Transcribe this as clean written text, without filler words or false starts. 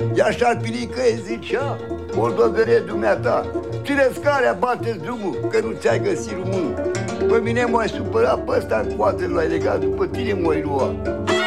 Iar șarpinică îi zicea: Moldovene dumneata, ține scarea, bate-ți drumul, că nu ți-ai găsit românul. Pe mine m-ai supărat, pe ăsta în coate l-ai legat, după tine m-ai luat.